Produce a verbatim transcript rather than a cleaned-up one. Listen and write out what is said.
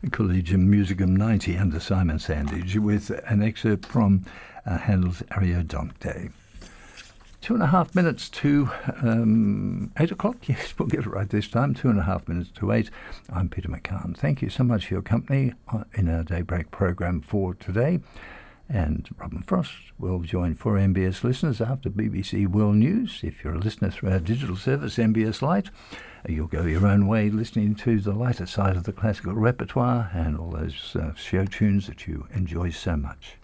Collegium Musicum ninety under Simon Sandage with an excerpt from uh, Handel's Ariodante. Two and a half minutes to um, eight o'clock. Yes, we'll get it right this time. Two and a half minutes to eight. I'm Peter McCann. Thank you so much for your company in our Daybreak program for today. And Robin Frost will join for M B S listeners after B B C World News. If you're a listener through our digital service, M B S Lite, you'll go your own way listening to the lighter side of the classical repertoire and all those uh, show tunes that you enjoy so much.